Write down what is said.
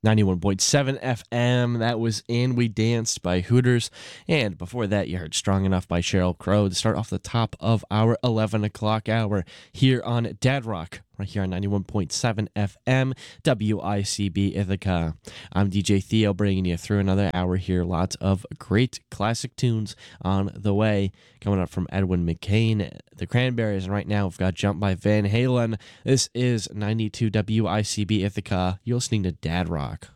91.7 FM. That was And We Danced by Hooters. And before that, you heard Strong Enough by Sheryl Crow to start off the top of our 11 o'clock hour here on Dad Rock, right here on 91.7 FM, WICB Ithaca. I'm DJ Theo, bringing you through another hour here. Lots of great classic tunes on the way. Coming up from Edwin McCain, the Cranberries, and right now we've got Jump by Van Halen. This is 92 WICB Ithaca. You're listening to Dad Rock.